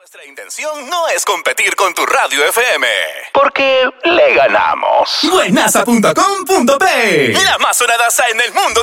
Nuestra intención no es competir con tu radio FM, porque le ganamos. Buenaza.com.pe, la más sonada en el mundo